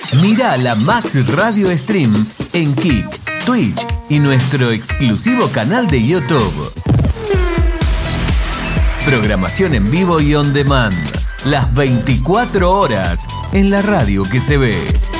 Mira la Max Radio Stream en Kick, Twitch y nuestro exclusivo canal de YouTube. Programación en vivo y on demand, las 24 horas en la radio que se ve.